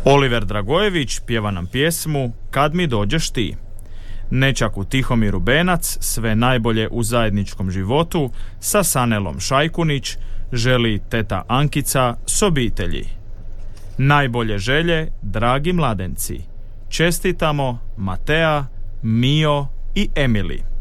Oliver Dragojević pjeva nam pjesmu Kad mi dođeš ti. Nečaku Tihomiru Benac sve najbolje u zajedničkom životu sa Sanelom Šajkunić želi teta Ankica s obitelji. Najbolje želje, dragi mladenci. Čestitamo Matea, Mio i Emily.